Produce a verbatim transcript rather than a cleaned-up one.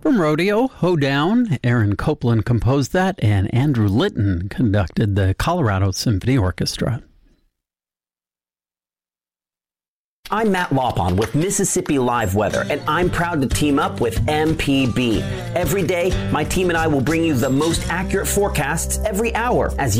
From Rodeo, Hoedown, Aaron Copland composed that, and Andrew Litton conducted the Colorado Symphony Orchestra. I'm Matt Lopon with Mississippi Live Weather, and I'm proud to team up with M P B. Every day, my team and I will bring you the most accurate forecasts every hour as you